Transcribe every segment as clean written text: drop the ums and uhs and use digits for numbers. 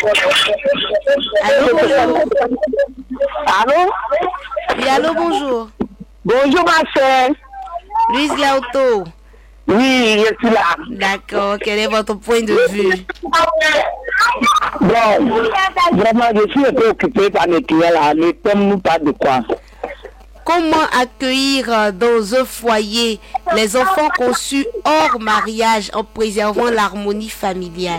Allô, bonjour. Allô? Oui, allô, bonjour. Bonjour, ma soeur. Louise Glauto. Oui, je suis là. D'accord, quel est votre point de vue? Bon, vraiment, je suis un peu occupé par les clients là. Ne thème pas de quoi. Comment accueillir dans un foyer les enfants conçus hors mariage en préservant l'harmonie familiale?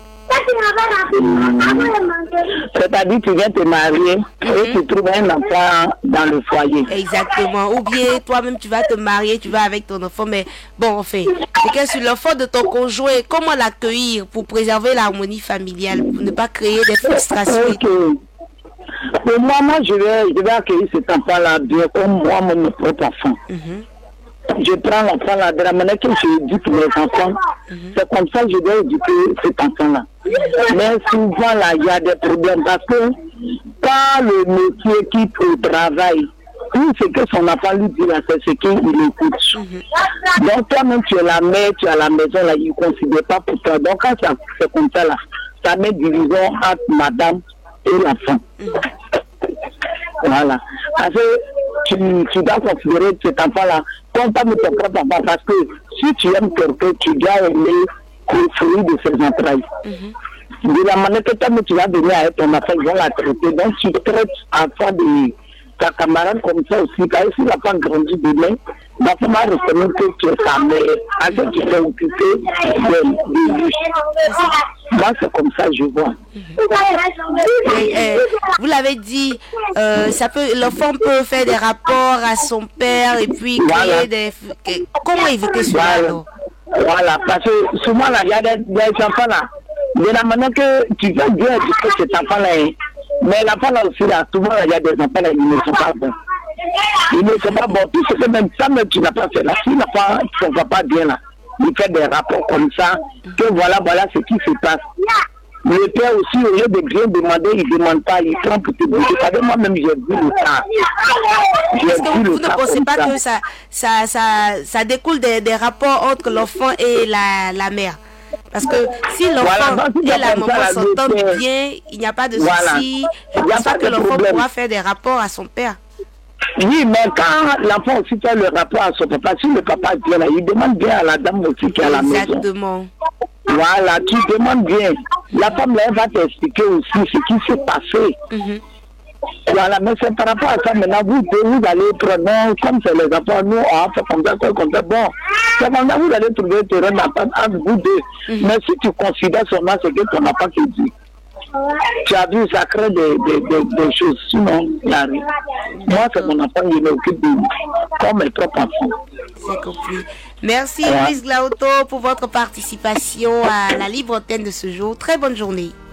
C'est-à-dire que tu viens te marier et tu trouves un enfant dans le foyer. Exactement. Ou bien toi-même tu vas te marier, tu vas avec ton enfant, mais bon, enfin, c'est que sur l'enfant de ton conjoint, comment l'accueillir pour préserver l'harmonie familiale, pour ne pas créer des frustrations? Okay. Pour moi, je vais accueillir cet enfant-là bien comme moi, mon propre enfant. Je prends l'enfant là, de la manière que j'éduque mes enfants, c'est comme ça que je dois éduquer cet enfant-là. Mais souvent là, il y a des problèmes parce que quand le métier quitte au travail, tout ce que son enfant lui dit là, c'est ce qu'il écoute. Donc toi-même, tu es la mère, tu es à la maison là, il ne considère pas pour toi. Donc quand c'est comme ça là, ça met division entre madame et l'enfant. Voilà. Parce que tu dois considérer cet enfant-là comme pas de ton propre enfant. Parce que si tu aimes quelqu'un, tu dois aimer le fruit de ses entrailles. De la manière que toi, tu vas venir avec ton enfant, ils vont la traiter. Donc tu traites l'enfant de ta camarade comme ça aussi. Car si l'enfant grandit demain, l'enfant va reconnaître que tu es sa mère. Parce que tu t'es occupé de lui. Moi, c'est comme ça que je vois. Vous l'avez dit, l'enfant peut faire des rapports à son père et puis créer des... Comment éviter cela alors? Voilà, parce que souvent là, il y a des enfants là, de la manière que tu veux bien éduquer cet enfant là, mais l'enfant là aussi là, souvent il y a des enfants là, ils ne sont pas bons. Ils ne sont pas bons. Tout ce que même ça, même tu n'as pas fait là, si l'enfant ne va pas bien là, il fait des rapports comme ça, que voilà ce qui se passe. Le père aussi, au lieu de bien demander, il ne demande pas, il prend pour te dire. Vous savez, moi-même, j'ai vu le cas. Est-ce que vous ne pensez pas que ça découle des rapports entre l'enfant et la mère? Parce que si l'enfant et la maman s'entendent bien, il n'y a pas de souci. Je ne pense pas que l'enfant pourra faire des rapports à son père. Oui, mais quand l'enfant aussi fait le rapport à son papa, si le papa vient là, il demande bien à la dame aussi qui est à la maison. Exactement. Voilà, tu demandes bien. La femme là, elle va t'expliquer aussi ce qui s'est passé. Voilà, mais c'est par rapport à ça, maintenant, vous allez prendre, comme c'est les enfants, nous, on fait comme ça, bon, c'est maintenant, vous allez trouver un terrain d'entente entre vous deux. Mais si tu considères seulement ce que ton enfant te dit, tu as vu, ça crée des choses, sinon, il n'y a rien. Moi, c'est mon enfant, il m'occupe de lui, comme mes propres enfants. C'est compris. Merci, Louise Glauto, pour votre participation à la libre antenne de ce jour. Très bonne journée.